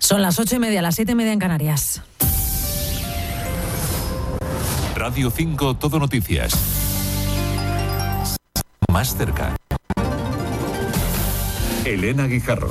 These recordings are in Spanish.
Son las 8:30, las 7:30 en Canarias. Radio 5 Todo Noticias. Más cerca. Elena Guijarro.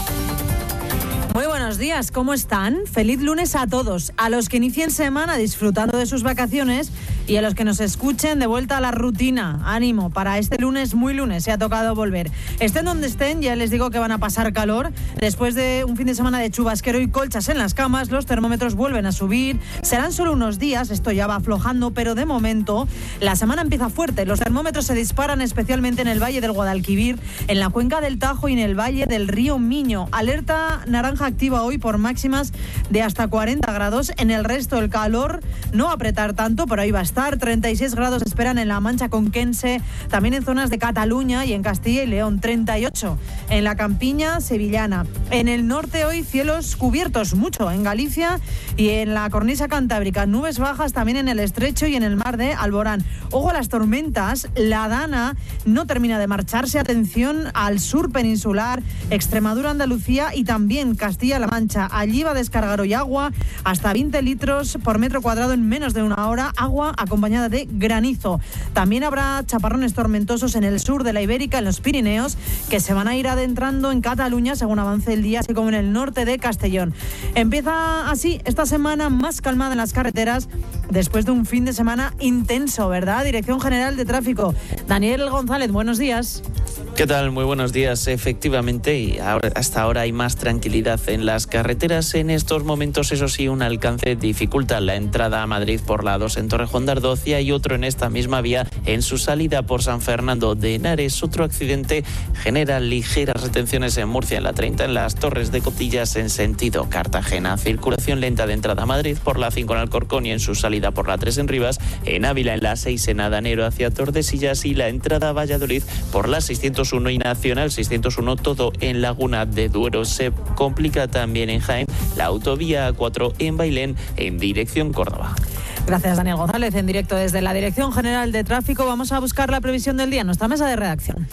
Muy buenos días, ¿cómo están? Feliz lunes a todos, a los que inicien semana disfrutando de sus vacaciones y a los que nos escuchen de vuelta a la rutina. Ánimo, para este lunes, muy lunes, se ha tocado volver. Estén donde estén, ya les digo que van a pasar calor. Después de un fin de semana de chubasquero y colchas en las camas, los termómetros vuelven a subir. Serán solo unos días, esto ya va aflojando, pero de momento la semana empieza fuerte. Los termómetros se disparan especialmente en el Valle del Guadalquivir, en la cuenca del Tajo y en el Valle del Río Miño. Alerta naranja activa hoy por máximas de hasta 40 grados. En el resto el calor no va a apretar tanto, pero ahí va a estar. 36 grados esperan en la Mancha Conquense, también en zonas de Cataluña y en Castilla y León. 38 en la campiña sevillana. En el norte hoy cielos cubiertos, mucho en Galicia y en la cornisa cantábrica. Nubes bajas también en el estrecho y en el mar de Alborán. Ojo a las tormentas. La Dana no termina de marcharse. Atención al sur peninsular, Extremadura, Andalucía y también Castilla-La Mancha. Allí va a descargar hoy agua hasta 20 litros por metro cuadrado en menos de una hora. Agua acompañada de granizo. También habrá chaparrones tormentosos en el sur de la Ibérica, en los Pirineos, que se van a ir adentrando en Cataluña según avance el día, así como en el norte de Castellón. Empieza así esta semana más calmada en las carreteras después de un fin de semana intenso, ¿verdad? Dirección General de Tráfico. Daniel González, buenos días. ¿Qué tal? Muy buenos días. Efectivamente, y hasta ahora hay más tranquilidad en las carreteras. En estos momentos, eso sí, un alcance dificulta la entrada a Madrid por la 2 en Torrejón de Ardocia y otro en esta misma vía en su salida por San Fernando de Henares. Otro accidente genera ligeras retenciones en Murcia, en la 30, en las Torres de Cotillas en sentido Cartagena. Circulación lenta de entrada a Madrid por la 5 en Alcorcón y en su salida por la 3 en Rivas. En Ávila, en la 6 en Adanero hacia Tordesillas y la entrada a Valladolid por la 601 y Nacional 601, todo en Laguna de Duero. Se complica también en Jaén la autovía A4 en Bailén en dirección Córdoba. Gracias, Daniel González. En directo desde la Dirección General de Tráfico vamos a buscar la previsión del día en nuestra mesa de redacción.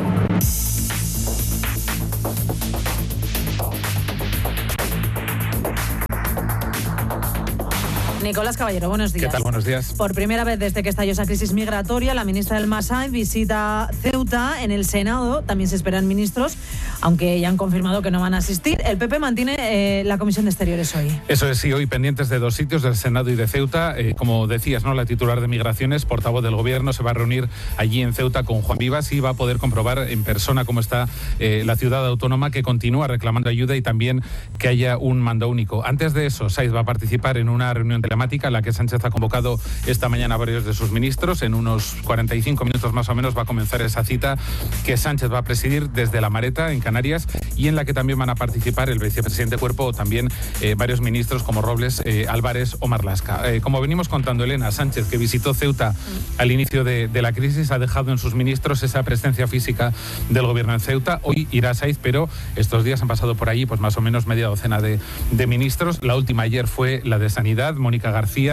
Nicolás Caballero, buenos días. ¿Qué tal? Buenos días. Por primera vez desde que estalló esa crisis migratoria, la ministra del Masai visita Ceuta. En el Senado también se esperan ministros, aunque ya han confirmado que no van a asistir. El PP mantiene la Comisión de Exteriores hoy. Eso es, sí, hoy pendientes de dos sitios, del Senado y de Ceuta. Como decías, ¿no? La titular de Migraciones, portavoz del Gobierno, se va a reunir allí en Ceuta con Juan Vivas y va a poder comprobar en persona cómo está la ciudad autónoma, que continúa reclamando ayuda y también que haya un mando único. Antes de eso, Saiz va a participar en una reunión telemática en la que Sánchez ha convocado esta mañana a varios de sus ministros. En unos 45 minutos más o menos va a comenzar esa cita que Sánchez va a presidir desde La Mareta, en Canarias, y en la que también van a participar el vicepresidente Cuerpo o también varios ministros como Robles, Álvarez o Marlaska. Como venimos contando, Elena, Sánchez, que visitó Ceuta al inicio de la crisis, ha dejado en sus ministros esa presencia física del Gobierno en Ceuta. Hoy irá a Saiz, pero estos días han pasado por allí pues más o menos media docena de ministros. La última ayer fue la de Sanidad, Mónica García,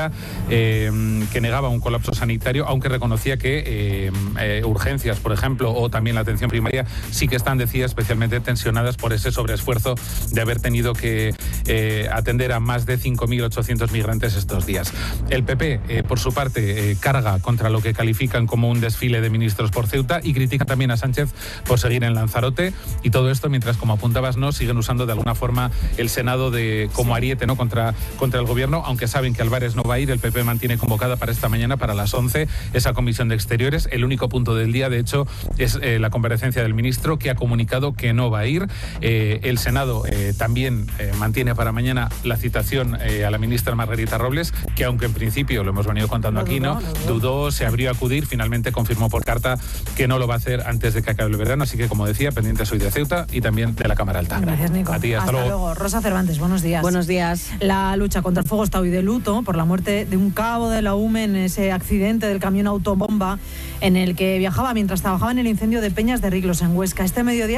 que negaba un colapso sanitario, aunque reconocía que urgencias, por ejemplo, o también la atención primaria, sí que están, decía, especialmente tensionadas por ese sobreesfuerzo de haber tenido que atender a más de 5.800 migrantes estos días. El PP, por su parte, carga contra lo que califican como un desfile de ministros por Ceuta y critica también a Sánchez por seguir en Lanzarote, y todo esto mientras, como apuntabas, no siguen usando de alguna forma el Senado como ariete, ¿no? contra el Gobierno, aunque saben que Álvarez no va a ir. El PP mantiene convocada para esta mañana, para las 11, esa comisión de Exteriores. El único punto del día, de hecho, es la comparecencia del ministro, que ha comunicado que no va a ir. El Senado también mantiene para mañana la citación a la ministra Margarita Robles, que aunque en principio, lo hemos venido contando aquí, dudó, se abrió a acudir, finalmente confirmó por carta que no lo va a hacer antes de que acabe el verano. Así que, como decía, pendientes hoy de Ceuta y también de la Cámara Alta. Gracias, Nico. A ti, hasta luego. Rosa Cervantes, buenos días. Buenos días. La lucha contra el fuego está hoy de luto por la muerte de un cabo de la UME en ese accidente del camión autobomba en el que viajaba mientras trabajaba en el incendio de Peñas de Riglos, en Huesca. Este mediodía se va a guardar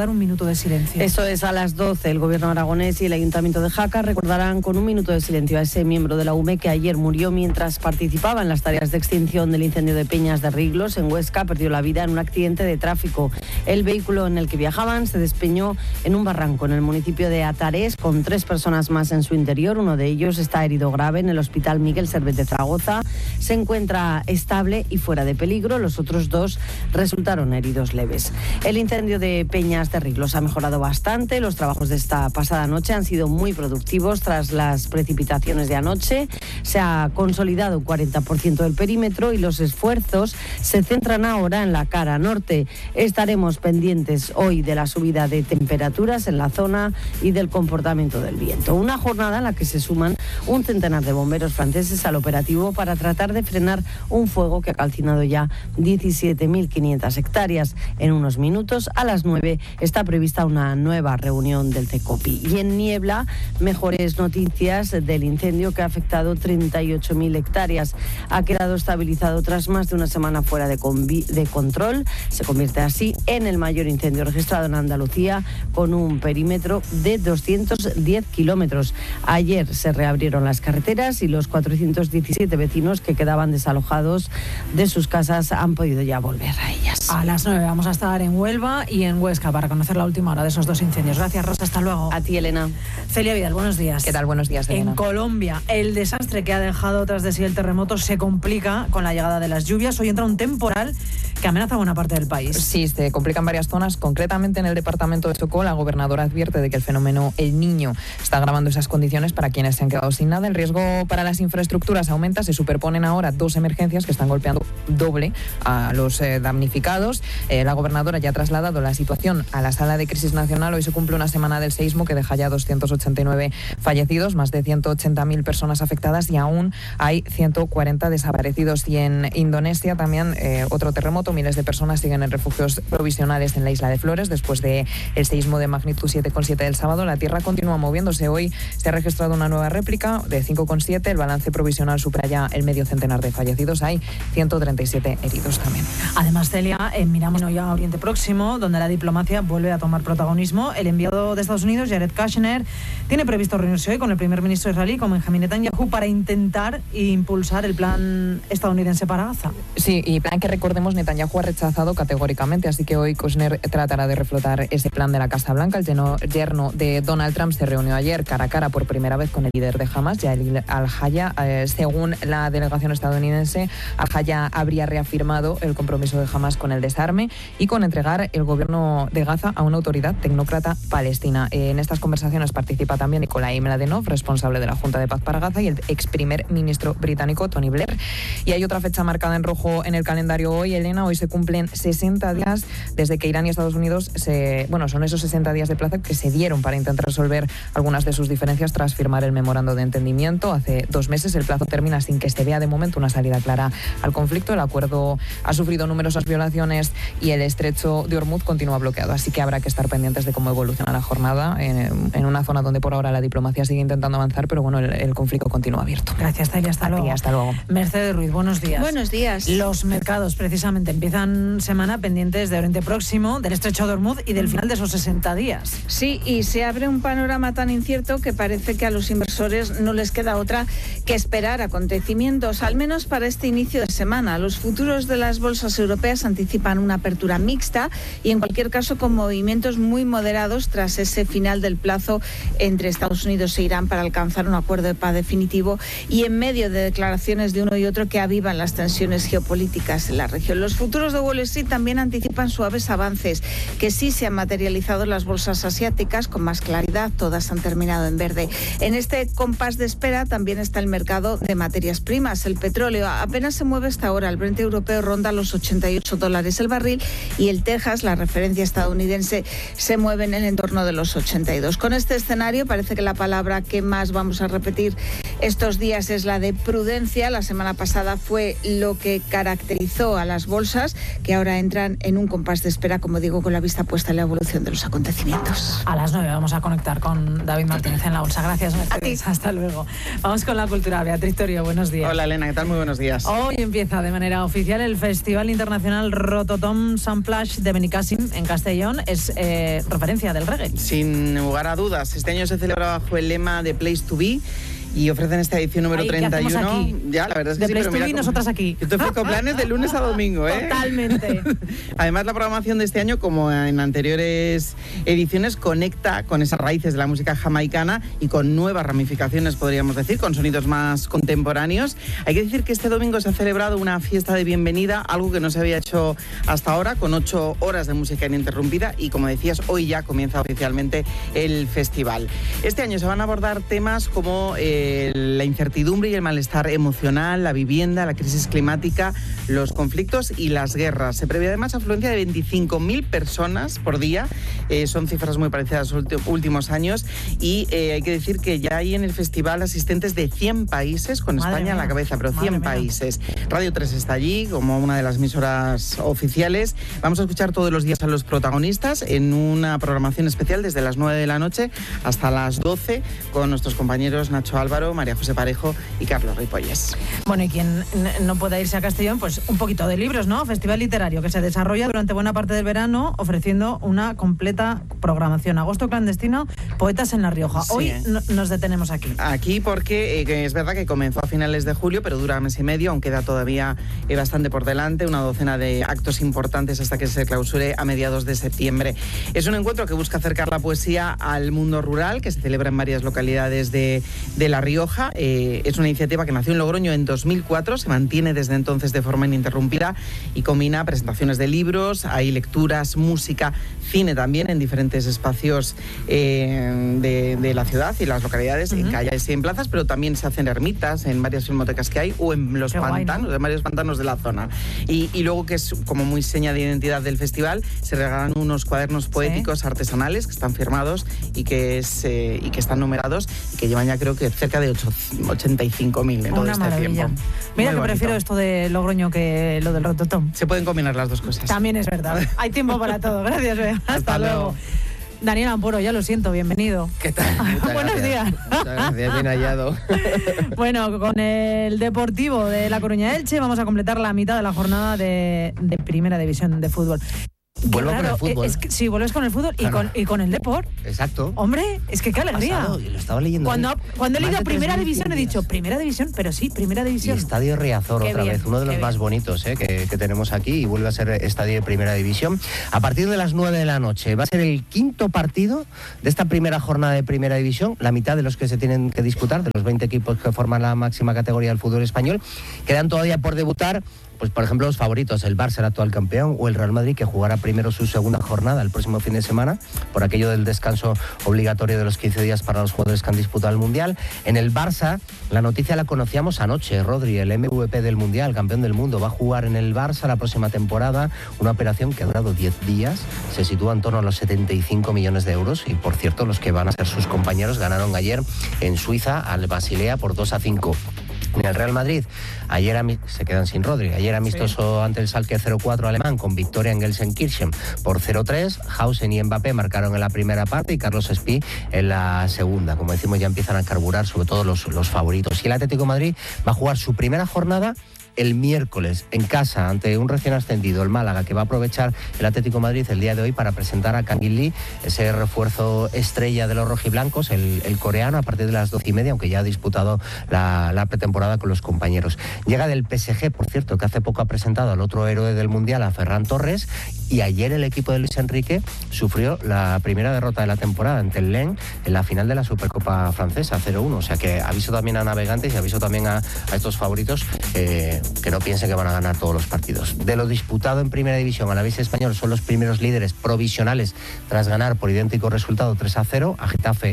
recordar un minuto de silencio. Eso es, a las 12 el Gobierno aragonés y el Ayuntamiento de Jaca recordarán con un minuto de silencio a ese miembro de la UME que ayer murió mientras participaba en las tareas de extinción del incendio de Peñas de Riglos en Huesca. Perdió la vida en un accidente de tráfico. El vehículo en el que viajaban se despeñó en un barranco en el municipio de Atarés con 3 personas más en su interior. Uno de ellos está herido grave en el Hospital Miguel Servet de Zaragoza. Se encuentra estable y fuera de peligro. Los otros 2 resultaron heridos leves. El incendio de Peñas de Riglos ha mejorado bastante. Los trabajos de esta pasada noche han sido muy productivos tras las precipitaciones de anoche. Se ha consolidado un 40% del perímetro y los esfuerzos se centran ahora en la cara norte. Estaremos pendientes hoy de la subida de temperaturas en la zona y del comportamiento del viento. Una jornada en la que se suman un centenar de bomberos franceses al operativo para tratar de frenar un fuego que ha calcinado ya 17.500 hectáreas. En unos minutos, a las 9, está prevista una nueva reunión del CECOPI. Y en Niebla, mejores noticias del incendio que ha afectado 38.000 hectáreas. Ha quedado estabilizado tras más de una semana fuera de control. Se convierte así en el mayor incendio registrado en Andalucía, con un perímetro de 210 kilómetros. Ayer se reabrieron las carreteras y los 417 vecinos que quedaban desalojados de sus casas han podido ya volver a ellas. A las 9 vamos a estar en Huelva y en Huesca para conocer la última hora de esos 2 incendios. Gracias, Rosa. Hasta luego. A ti, Elena. Celia Vidal, buenos días. ¿Qué tal? Buenos días, Elena. En Colombia, el desastre que ha dejado tras de sí el terremoto se complica con la llegada de las lluvias. Hoy entra un temporal que amenaza buena parte del país. Sí, se complican varias zonas, concretamente en el departamento de Chocó. La gobernadora advierte de que el fenómeno El Niño está agravando esas condiciones para quienes se han quedado sin nada. El riesgo para las infraestructuras aumenta, se superponen ahora 2 emergencias que están golpeando doble a los damnificados. La gobernadora ya ha trasladado la situación a la Sala de Crisis Nacional. Hoy se cumple una semana del seísmo que deja ya 289 fallecidos, más de 180.000 personas afectadas y aún hay 140 desaparecidos. Y en Indonesia también otro terremoto. Miles de personas siguen en refugios provisionales en la isla de Flores después del seísmo de magnitud 7,7 del sábado. La tierra continúa moviéndose. Hoy se ha registrado una nueva réplica de 5,7. El balance provisional supera ya el medio centenar de fallecidos. Hay 137 heridos también. Además, Celia, miramos ya a Oriente Próximo, donde la diplomacia vuelve a tomar protagonismo. El enviado de Estados Unidos, Jared Kushner, tiene previsto reunirse hoy con el primer ministro israelí, con Benjamin Netanyahu, para intentar impulsar el plan estadounidense para Gaza. Sí, y plan que, recordemos, Netanyahu ha rechazado categóricamente, así que hoy Kushner tratará de reflotar ese plan de la Casa Blanca. El yerno de Donald Trump se reunió ayer cara a cara por primera vez con el líder de Hamas, Yair al-Haya. Según la delegación estadounidense, al-Haya habría reafirmado el compromiso de Hamas con el desarme y con entregar el gobierno de Gaza a una autoridad tecnócrata palestina. En estas conversaciones participa también Nikolai Mladenov, responsable de la Junta de Paz para Gaza, y el ex primer ministro británico Tony Blair. Y hay otra fecha marcada en rojo en el calendario hoy, Elena. Hoy se cumplen 60 días desde que Irán y Estados Unidos son esos 60 días de plazo que se dieron para intentar resolver algunas de sus diferencias tras firmar el memorando de entendimiento. Hace 2 meses el plazo termina sin que se vea de momento una salida clara al conflicto. El acuerdo ha sufrido numerosas violaciones y el estrecho de Hormuz continúa bloqueado, así que habrá que estar pendientes de cómo evoluciona la jornada en una zona donde por ahora la diplomacia sigue intentando avanzar, pero bueno, el conflicto continúa abierto. Gracias, Celia. Hasta luego. Hasta luego. Mercedes Ruiz, buenos días. Buenos días. Los mercados precisamente empiezan semana pendientes de Oriente Próximo, del estrecho de Hormuz y del final de esos 60 días. Sí, y se abre un panorama tan incierto que parece que a los inversores no les queda otra que esperar acontecimientos, al menos para este inicio de semana. Los futuros de las bolsas europeas anticipan una apertura mixta y en cualquier caso con movimientos muy moderados tras ese final del plazo entre Estados Unidos e Irán para alcanzar un acuerdo de paz definitivo y en medio de declaraciones de uno y otro que avivan las tensiones geopolíticas en la región. Los futuros de Wall Street también anticipan suaves avances que sí se han materializado en las bolsas asiáticas con más claridad. Todas han terminado en verde. En este compás de espera también está el mercado de materias primas. El petróleo apenas se mueve hasta ahora. El Brent europeo ronda los $88 el barril y el Texas, la referencia estadounidense, se mueve en el entorno de los 82. Con este escenario parece que la palabra que más vamos a repetir estos días es la de prudencia. La semana pasada fue lo que caracterizó a las bolsas bolsas, que ahora entran en un compás de espera, como digo, con la vista puesta en la evolución de los acontecimientos. A las 9 vamos a conectar con David Martínez en la bolsa. Gracias, Mercedes. Hasta luego. Vamos con la cultura. Beatriz Torio, buenos días. Hola, Elena, ¿qué tal? Muy buenos días. Hoy empieza de manera oficial el Festival Internacional Rototom Samplash de Benicàssim en Castellón. Es referencia del reggae. Sin lugar a dudas, este año se celebra bajo el lema de Place to Be y ofrecen esta edición número 31. Aquí? Ya, la verdad es que de sí, Place pero to Be, nosotras aquí. Yo te ofrezco planes de lunes a domingo, ¿eh? Totalmente. Además, la programación de este año, como en anteriores ediciones, conecta con esas raíces de la música jamaicana y con nuevas ramificaciones, podríamos decir, con sonidos más contemporáneos. Hay que decir que este domingo se ha celebrado una fiesta de bienvenida, algo que no se había hecho hasta ahora, con 8 horas de música ininterrumpida y, como decías, hoy ya comienza oficialmente el festival. Este año se van a abordar temas como la incertidumbre y el malestar emocional, la vivienda, la crisis climática, los conflictos y las guerras. Se prevé además afluencia de 25.000 personas por día. Son cifras muy parecidas a los últimos años y hay que decir que ya hay en el festival asistentes de 100 países, con España a la cabeza, pero 100 países. Radio 3 está allí como una de las emisoras oficiales. Vamos a escuchar todos los días a los protagonistas en una programación especial desde las 9 de la noche hasta las 12 con nuestros compañeros Nacho Álvaro, María José Parejo y Carlos Ripolles. Bueno, y quien no pueda irse a Castellón, pues un poquito de libros, ¿no? Festival literario que se desarrolla durante buena parte del verano, ofreciendo una completa programación. Agosto clandestino, poetas en La Rioja. Sí, Hoy nos detenemos aquí. Aquí porque es verdad que comenzó a finales de julio, pero dura mes y medio, aún queda todavía bastante por delante, una docena de actos importantes hasta que se clausure a mediados de septiembre. Es un encuentro que busca acercar la poesía al mundo rural, que se celebra en varias localidades de La Rioja. Es una iniciativa que nació en Logroño en 2004, se mantiene desde entonces de forma ininterrumpida y combina presentaciones de libros, hay lecturas, música, cine también en diferentes espacios de la ciudad y las localidades, en calles y en plazas, pero también se hacen ermitas en varias filmotecas que hay o en los pantanos, ¿no? En varios pantanos de la zona. Y luego, que es como muy seña de identidad del festival, se regalan unos cuadernos poéticos artesanales que están firmados y que están numerados y que llevan ya creo que cerca de 85.000 en todo este maravilla. tiempo. Mira que prefiero esto de Logroño que lo del Rototom. Se pueden combinar las dos cosas. También es verdad. Hay tiempo para todo. Gracias, Bea. Hasta luego. Daniel Ampuro, ya lo siento, bienvenido. ¿Qué tal? Buenos días. Muchas gracias, bien hallado. Bueno, con el Deportivo de La Coruña Elche vamos a completar la mitad de la jornada de Primera División de fútbol. Vuelvo con el fútbol. Sí, vuelves con el fútbol y con el Deport. Exacto. Hombre, es que qué alegría. Lo estaba leyendo. Cuando he leído Primera División he dicho, Primera División, pero sí, Primera División. Y Estadio Riazor otra vez, uno de los más bonitos que tenemos aquí, y vuelve a ser estadio de Primera División. A partir de las 9 de la noche va a ser el quinto partido de esta primera jornada de Primera División, la mitad de los que se tienen que disputar, de los 20 equipos que forman la máxima categoría del fútbol español. Quedan todavía por debutar, pues por ejemplo, los favoritos, el Barça, el actual campeón, o el Real Madrid, que jugará primero su segunda jornada el próximo fin de semana, por aquello del descanso obligatorio de los 15 días para los jugadores que han disputado el Mundial. En el Barça, la noticia la conocíamos anoche. Rodri, el MVP del Mundial, campeón del mundo, va a jugar en el Barça la próxima temporada, una operación que ha durado 10 días, se sitúa en torno a los 75 millones de euros, y por cierto, los que van a ser sus compañeros ganaron ayer en Suiza al Basilea por 2-5. En el Real Madrid, se quedan sin Rodri. Ayer amistoso ante el Schalke 0-4 alemán, con victoria en Gelsenkirchen por 0-3. Hausen y Mbappé marcaron en la primera parte y Carlos Espí en la segunda. Como decimos, ya empiezan a carburar sobre todo los favoritos. Y el Atlético de Madrid va a jugar su primera jornada el miércoles en casa ante un recién ascendido, el Málaga, que va a aprovechar el Atlético de Madrid el día de hoy para presentar a Kangin Lee, ese refuerzo estrella de los rojiblancos, el coreano, a partir de las 12:30, aunque ya ha disputado la pretemporada con los compañeros. Llega del PSG, por cierto, que hace poco ha presentado al otro héroe del Mundial, a Ferran Torres, y ayer el equipo de Luis Enrique sufrió la primera derrota de la temporada ante el Lens en la final de la Supercopa Francesa, 0-1. O sea que aviso también a navegantes y aviso también a estos favoritos que no piensen que van a ganar todos los partidos. De lo disputado en Primera División, Alavés y Español son los primeros líderes provisionales tras ganar por idéntico resultado 3-0 a Getafe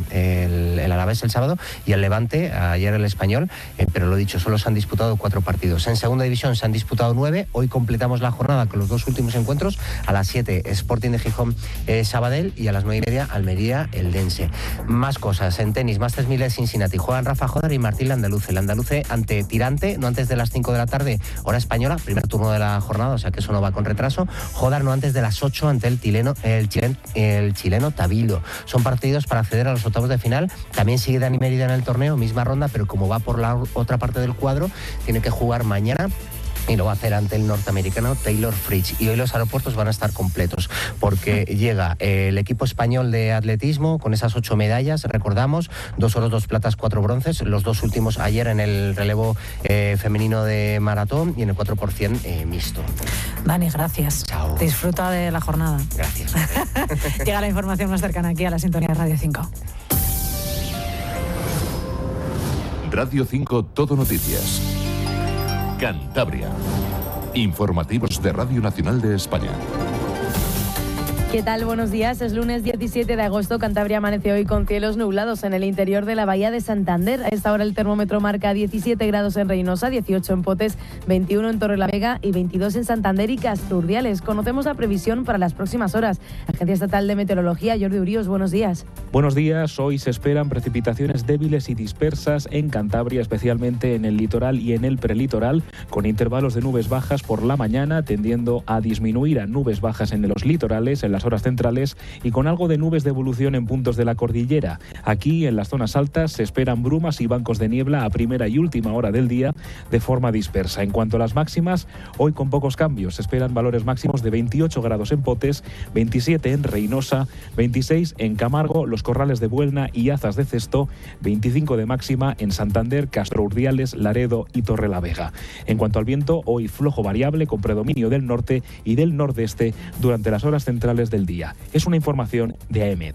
el Alavés el sábado y el Levante ayer el Español, pero lo dicho, solo se han disputado 4 partidos. En Segunda División se han disputado 9, hoy completamos la jornada con los 2 últimos encuentros encuentros. A las 7, Sporting de Gijón, Sabadell, y a las 9:30, Almería, Eldense. Más cosas. En tenis, Masters 1000 de Cincinnati. Juegan Rafa Jodar y Martín Landaluce. Landaluce ante Tirante, no antes de las 5 de la tarde, hora española, primer turno de la jornada, o sea que eso no va con retraso. Jodar no antes de las 8 ante el chileno Tabilo. Son partidos para acceder a los octavos de final. También sigue Dani Mérida en el torneo, misma ronda, pero como va por la otra parte del cuadro, tiene que jugar mañana y lo va a hacer ante el norteamericano Taylor Fritz. Y hoy los aeropuertos van a estar completos porque llega el equipo español de atletismo con esas 8 medallas, recordamos, 2 oros, 2 platas, 4 bronces, los 2 últimos ayer en el relevo femenino de maratón y en el 4% mixto. Dani, gracias. Chao. Disfruta de la jornada. Gracias. Llega la información más cercana aquí a la sintonía de Radio 5. Radio 5 Todo Noticias. Cantabria. Informativos de Radio Nacional de España. ¿Qué tal? Buenos días. Es lunes 17 de agosto. Cantabria amanece hoy con cielos nublados en el interior de la bahía de Santander. A esta hora el termómetro marca 17 grados en Reynosa, 18 en Potes, 21 en Torrelavega y 22 en Santander y Castro Urdiales. Conocemos la previsión para las próximas horas. Agencia Estatal de Meteorología, Jordi Uríos, buenos días. Buenos días. Hoy se esperan precipitaciones débiles y dispersas en Cantabria, especialmente en el litoral y en el prelitoral, con intervalos de nubes bajas por la mañana, tendiendo a disminuir a nubes bajas en los litorales, en las horas centrales, y con algo de nubes de evolución en puntos de la cordillera. Aquí, en las zonas altas, se esperan brumas y bancos de niebla a primera y última hora del día de forma dispersa. En cuanto a las máximas, hoy con pocos cambios. Se esperan valores máximos de 28 grados en Potes, 27 en Reynosa, 26 en Camargo, Los Corrales de Buelna y Azas de Cesto, 25 de máxima en Santander, Castro Urdiales, Laredo y Torrelavega. En cuanto al viento, hoy flojo variable con predominio del norte y del nordeste durante las horas centrales del día. Es una información de AEMET.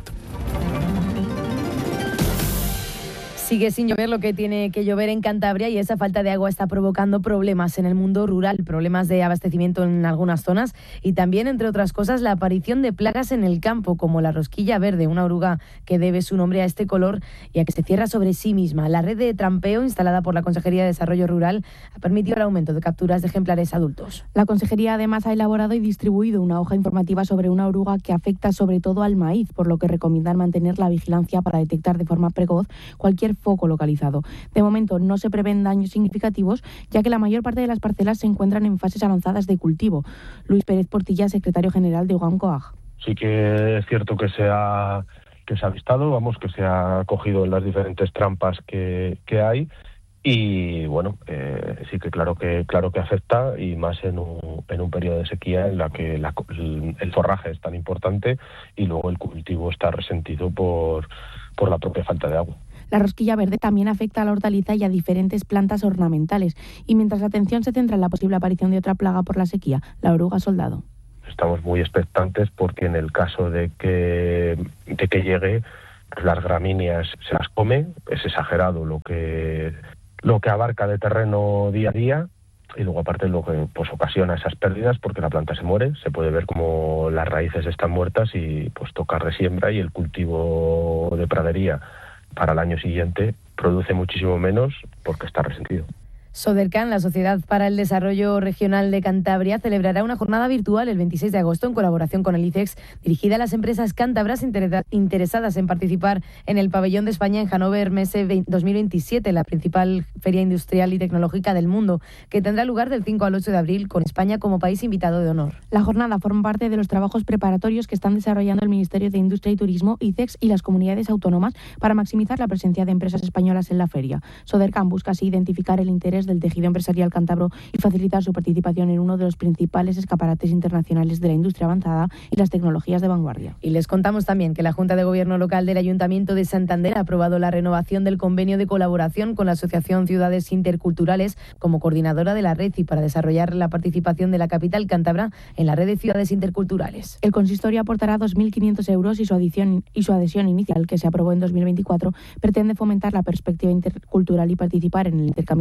Sigue sin llover lo que tiene que llover en Cantabria y esa falta de agua está provocando problemas en el mundo rural, problemas de abastecimiento en algunas zonas y también, entre otras cosas, la aparición de plagas en el campo, como la rosquilla verde, una oruga que debe su nombre a este color y a que se cierra sobre sí misma. La red de trampeo instalada por la Consejería de Desarrollo Rural ha permitido el aumento de capturas de ejemplares adultos. La Consejería además ha elaborado y distribuido una hoja informativa sobre una oruga que afecta sobre todo al maíz, por lo que recomiendan mantener la vigilancia para detectar de forma precoz cualquier foco localizado. De momento no se prevén daños significativos, ya que la mayor parte de las parcelas se encuentran en fases avanzadas de cultivo. Luis Pérez Portilla, secretario general de UGAM-COAG. Sí que es cierto que se ha avistado, que se ha cogido en las diferentes trampas que hay. Y bueno, sí que claro que afecta, y más en un periodo de sequía en la que el forraje es tan importante y luego el cultivo está resentido por la propia falta de agua. La rosquilla verde también afecta a la hortaliza y a diferentes plantas ornamentales. Y mientras la atención se centra en la posible aparición de otra plaga por la sequía, la oruga soldado. Estamos muy expectantes porque en el caso de que llegue, las gramíneas se las come. Es exagerado lo que abarca de terreno día a día. Y luego aparte lo que ocasiona esas pérdidas, porque la planta se muere, se puede ver como las raíces están muertas y toca resiembra, y el cultivo de pradería para el año siguiente produce muchísimo menos porque está resentido. Sodercan, la Sociedad para el Desarrollo Regional de Cantabria, celebrará una jornada virtual el 26 de agosto en colaboración con el ICEX, dirigida a las empresas cántabras interesadas en participar en el Pabellón de España en Hannover Messe 2027, la principal feria industrial y tecnológica del mundo, que tendrá lugar del 5 al 8 de abril con España como país invitado de honor. La jornada forma parte de los trabajos preparatorios que están desarrollando el Ministerio de Industria y Turismo, ICEX y las comunidades autónomas para maximizar la presencia de empresas españolas en la feria. Sodercan busca así identificar el interés del tejido empresarial cántabro y facilitar su participación en uno de los principales escaparates internacionales de la industria avanzada y las tecnologías de vanguardia. Y les contamos también que la Junta de Gobierno Local del Ayuntamiento de Santander ha aprobado la renovación del convenio de colaboración con la Asociación Ciudades Interculturales como coordinadora de la red y para desarrollar la participación de la capital cántabra en la red de ciudades interculturales. El consistorio aportará 2.500 euros y su adhesión inicial, que se aprobó en 2024, pretende fomentar la perspectiva intercultural y participar en el intercambio de experiencias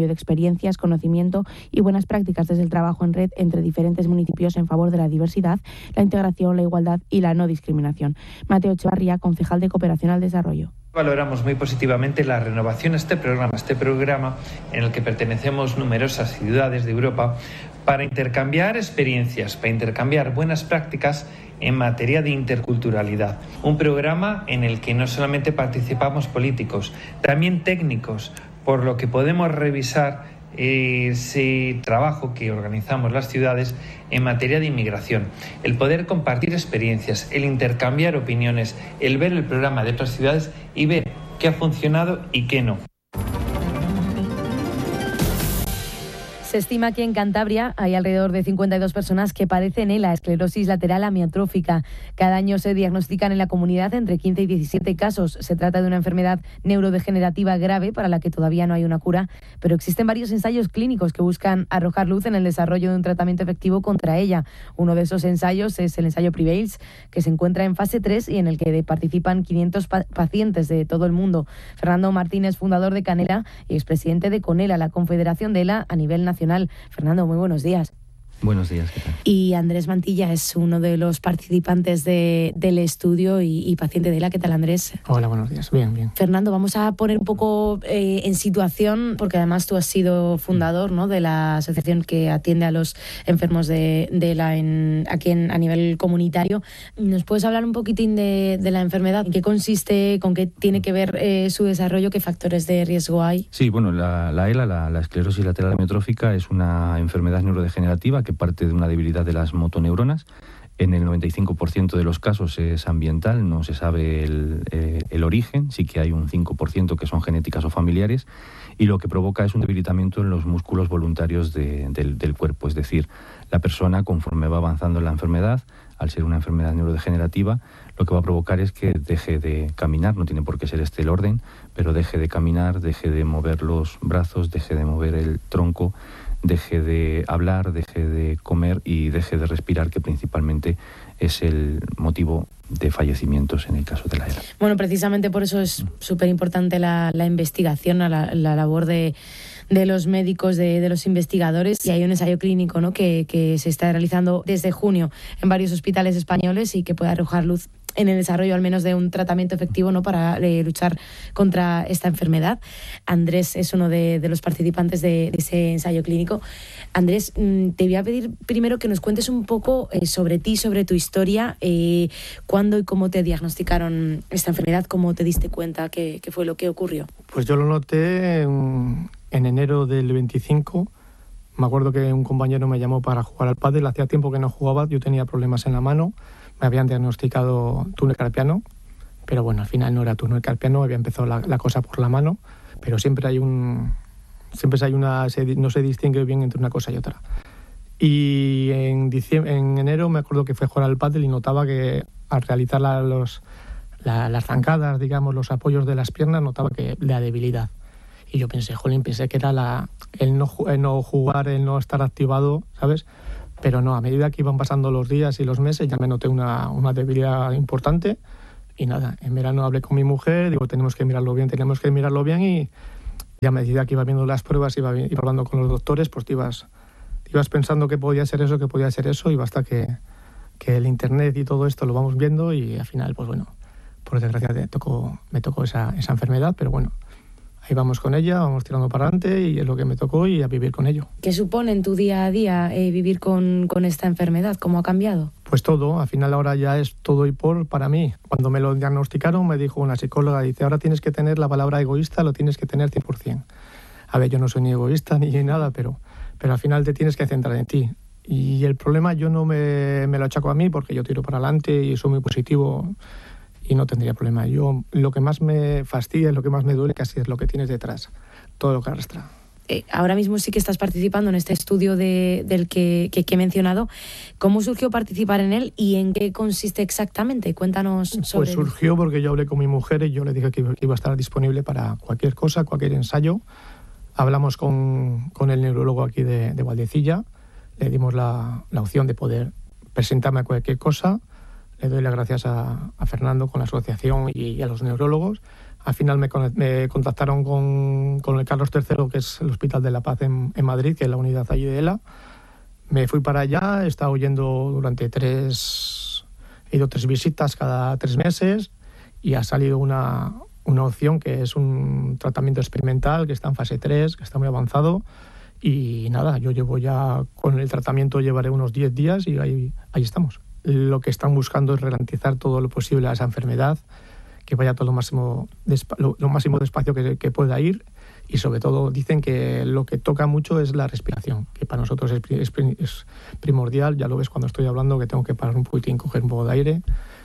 experiencias, conocimiento y buenas prácticas desde el trabajo en red entre diferentes municipios en favor de la diversidad, la integración, la igualdad y la no discriminación. Mateo Echevarría, concejal de Cooperación al Desarrollo. Valoramos muy positivamente la renovación de este programa en el que pertenecemos numerosas ciudades de Europa para intercambiar experiencias, para intercambiar buenas prácticas en materia de interculturalidad. Un programa en el que no solamente participamos políticos, también técnicos, por lo que podemos revisar ese trabajo que organizamos las ciudades en materia de inmigración, el poder compartir experiencias, el intercambiar opiniones, el ver el programa de otras ciudades y ver qué ha funcionado y qué no. Se estima que en Cantabria hay alrededor de 52 personas que padecen ELA, esclerosis lateral amiotrófica. Cada año se diagnostican en la comunidad entre 15 y 17 casos. Se trata de una enfermedad neurodegenerativa grave para la que todavía no hay una cura, pero existen varios ensayos clínicos que buscan arrojar luz en el desarrollo de un tratamiento efectivo contra ella. Uno de esos ensayos es el ensayo Prevails, que se encuentra en fase 3 y en el que participan 500 pacientes de todo el mundo. Fernando Martínez, fundador de Canela y expresidente de CONELA, la confederación de ELA a nivel nacional. Fernando, muy buenos días. Buenos días, ¿qué tal? Y Andrés Mantilla es uno de los participantes del estudio y paciente de ELA. ¿Qué tal, Andrés? Hola, buenos días. Bien, bien. Fernando, vamos a poner un poco en situación, porque además tú has sido fundador, ¿no?, de la asociación que atiende a los enfermos de ELA a nivel comunitario. ¿Nos puedes hablar un poquitín de la enfermedad? ¿En qué consiste? ¿Con qué tiene que ver su desarrollo? ¿Qué factores de riesgo hay? Sí, bueno, la ELA, la esclerosis lateral amiotrófica, es una enfermedad neurodegenerativa que parte de una debilidad de las motoneuronas. En el 95% de los casos es ambiental, no se sabe el origen, sí que hay un 5% que son genéticas o familiares, y lo que provoca es un debilitamiento en los músculos voluntarios del cuerpo. Es decir, la persona, conforme va avanzando en la enfermedad, al ser una enfermedad neurodegenerativa, lo que va a provocar es que deje de caminar, no tiene por qué ser este el orden, pero deje de caminar, deje de mover los brazos, deje de mover el tronco, deje de hablar, deje de comer y deje de respirar, que principalmente es el motivo de fallecimientos en el caso de la ELA. Bueno, precisamente por eso es súper importante la investigación, la labor de los médicos, de los investigadores, y hay un ensayo clínico, ¿no?, que se está realizando desde junio en varios hospitales españoles y que puede arrojar luz en el desarrollo al menos de un tratamiento efectivo, ¿no?, para luchar contra esta enfermedad. Andrés es uno de los participantes de ese ensayo clínico. Andrés, te voy a pedir primero que nos cuentes un poco sobre ti, sobre tu historia, cuándo y cómo te diagnosticaron esta enfermedad, cómo te diste cuenta, qué fue lo que ocurrió. Pues yo lo noté en enero del 25. Me acuerdo que un compañero me llamó para jugar al pádel. Hacía tiempo que no jugaba, yo tenía problemas en la mano. Me habían diagnosticado túnel carpiano, pero bueno, al final no era túnel carpiano, había empezado la cosa por la mano, pero siempre no se distingue bien entre una cosa y otra. Y en enero me acuerdo que fui a jugar al pádel y notaba que al realizar las zancadas, digamos, los apoyos de las piernas, notaba que la debilidad. Y yo pensé que era el no jugar, el no estar activado, ¿sabes? Pero no, a medida que iban pasando los días y los meses ya me noté una debilidad importante y nada, en verano hablé con mi mujer, digo, tenemos que mirarlo bien y ya a medida que iba viendo las pruebas, iba hablando con los doctores, pues te ibas pensando que podía ser eso y basta que el internet y todo esto lo vamos viendo y al final, pues bueno, por desgracia me tocó esa enfermedad, pero bueno, ahí vamos con ella, vamos tirando para adelante y es lo que me tocó y a vivir con ello. ¿Qué supone en tu día a día vivir con esta enfermedad? ¿Cómo ha cambiado? Pues todo, al final ahora ya es todo y por para mí. Cuando me lo diagnosticaron me dijo una psicóloga, dice, ahora tienes que tener la palabra egoísta, lo tienes que tener 100%. A ver, yo no soy ni egoísta ni nada, pero al final te tienes que centrar en ti. Y el problema yo no me lo achaco a mí porque yo tiro para adelante y soy muy positivo y no tendría problema. Yo lo que más me fastidia, lo que más me duele casi es lo que tienes detrás, todo lo que arrastra. Ahora mismo sí que estás participando en este estudio del que he mencionado. ¿Cómo surgió participar en él y en qué consiste exactamente? Cuéntanos sobre Pues surgió porque yo hablé con mi mujer y yo le dije que iba a estar disponible para cualquier cosa, cualquier ensayo. Hablamos con el neurólogo aquí de Valdecilla, le dimos la opción de poder presentarme a cualquier cosa. Le doy las gracias a Fernando con la asociación y a los neurólogos Al final me contactaron con el Carlos III, que es el Hospital de la Paz en Madrid, que es la unidad allí de ELA. Me fui para allá, he estado yendo durante he ido 3 visitas cada 3 meses y ha salido una opción que es un tratamiento experimental que está en fase 3, que está muy avanzado. Y nada, yo llevo ya con el tratamiento, llevaré unos 10 días y ahí estamos. Lo que están buscando es ralentizar todo lo posible a esa enfermedad, que vaya todo lo máximo despacio que pueda ir, y sobre todo dicen que lo que toca mucho es la respiración, que para nosotros es primordial. Ya lo ves cuando estoy hablando, que tengo que parar un poquitín, coger un poco de aire,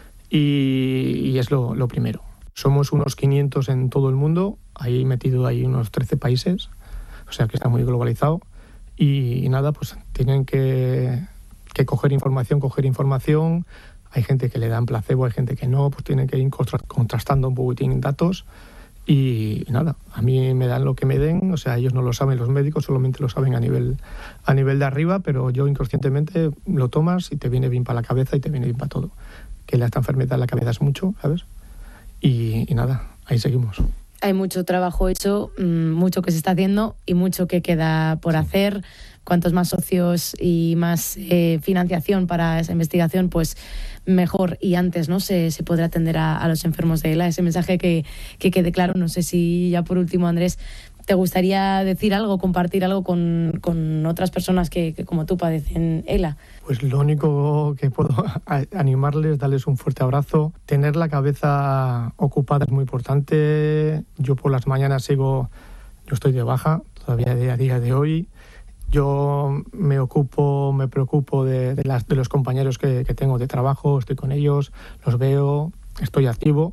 y es lo primero. Somos unos 500 en todo el mundo, ahí metido ahí unos 13 países, o sea que está muy globalizado, y nada, pues tienen que coger información. Hay gente que le dan placebo, hay gente que no, pues tienen que ir contrastando un poquitín datos y nada, a mí me dan lo que me den, o sea, ellos no lo saben los médicos, solamente lo saben a nivel de arriba, pero yo inconscientemente lo tomas y te viene bien para la cabeza y te viene bien para todo. Que esta enfermedad en la cabeza es mucho, ¿sabes? Y nada, ahí seguimos. Hay mucho trabajo hecho, mucho que se está haciendo y mucho que queda por hacer. Cuantos más socios y más financiación para esa investigación, pues mejor, y antes no se podrá atender a los enfermos de ELA. Ese mensaje que quede claro. No sé si ya por último, Andrés, ¿te gustaría decir algo, compartir algo con otras personas que como tú padecen ELA? Pues lo único que puedo animarles, darles un fuerte abrazo. Tener la cabeza ocupada es muy importante. Yo por las mañanas yo estoy de baja todavía a día de hoy. Yo me preocupo de los compañeros que tengo de trabajo, estoy con ellos, los veo, estoy activo,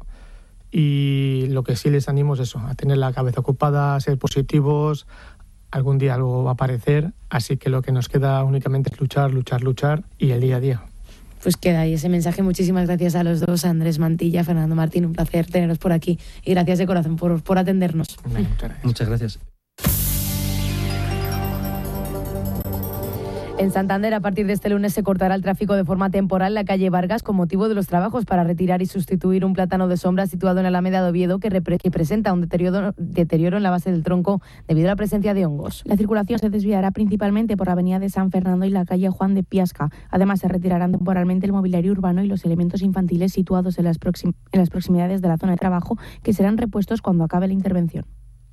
y lo que sí les animo es eso, a tener la cabeza ocupada, a ser positivos. Algún día algo va a aparecer, así que lo que nos queda únicamente es luchar y el día a día. Pues queda ahí ese mensaje. Muchísimas gracias a los dos, Andrés Mantilla, Fernando Martín, un placer teneros por aquí y gracias de corazón por atendernos. Muchas gracias. En Santander, a partir de este lunes, se cortará el tráfico de forma temporal en la calle Vargas con motivo de los trabajos para retirar y sustituir un plátano de sombra situado en la Alameda de Oviedo que presenta un deterioro en la base del tronco debido a la presencia de hongos. La circulación se desviará principalmente por la avenida de San Fernando y la calle Juan de Piasca. Además, se retirarán temporalmente el mobiliario urbano y los elementos infantiles situados en las proximidades de la zona de trabajo, que serán repuestos cuando acabe la intervención.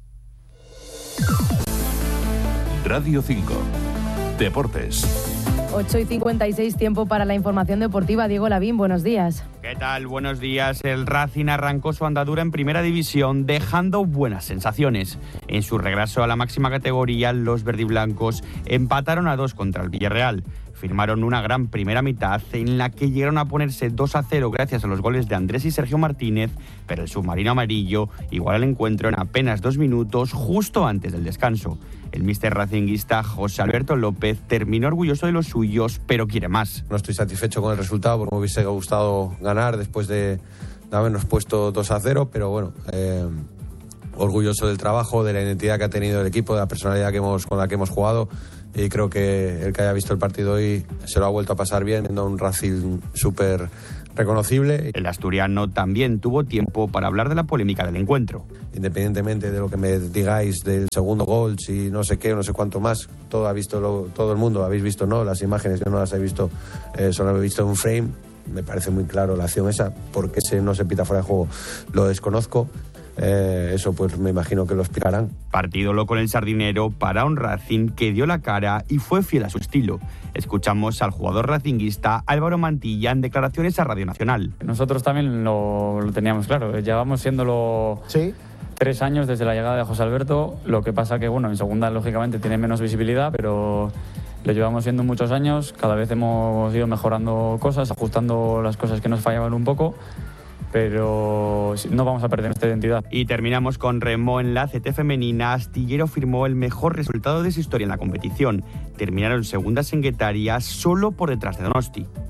Radio 5. Deportes. 8:56, tiempo para la información deportiva. Diego Lavín, buenos días. ¿Qué tal? Buenos días. El Racing arrancó su andadura en Primera División dejando buenas sensaciones. En su regreso a la máxima categoría, los verdiblancos empataron a 2 contra el Villarreal. Firmaron una gran primera mitad en la que llegaron a ponerse 2-0 gracias a los goles de Andrés y Sergio Martínez, pero el submarino amarillo igualó el encuentro en apenas 2 minutos justo antes del descanso. El míster racinguista José Alberto López terminó orgulloso de los suyos, pero quiere más. No estoy satisfecho con el resultado porque me hubiese gustado ganar después de habernos puesto 2-0, pero bueno, orgulloso del trabajo, de la identidad que ha tenido el equipo, de la personalidad con la que hemos jugado. Y creo que el que haya visto el partido hoy se lo ha vuelto a pasar bien, viendo un Racing súper reconocible. El asturiano también tuvo tiempo para hablar de la polémica del encuentro. Independientemente de lo que me digáis del segundo gol, si no sé qué, no sé cuánto más, todo el mundo, habéis visto, ¿no? Las imágenes, yo no las he visto, solo he visto un frame. Me parece muy claro la acción esa, porque no se pita fuera de juego, lo desconozco. Eso pues me imagino que lo explicarán. Partido loco en el Sardinero para un Racing que dio la cara y fue fiel a su estilo. Escuchamos al jugador racinguista Álvaro Mantilla en declaraciones a Radio Nacional. Nosotros también lo teníamos claro, llevamos siéndolo 3 años desde la llegada de José Alberto. Lo que pasa que en segunda lógicamente tiene menos visibilidad, pero lo llevamos siendo muchos años. Cada vez hemos ido mejorando cosas, ajustando las cosas que nos fallaban un poco, pero no vamos a perder nuestra identidad. Y terminamos con remo en la CT femenina. Astillero firmó el mejor resultado de su historia en la competición. Terminaron segundas en Guetaria, solo por detrás de Donosti.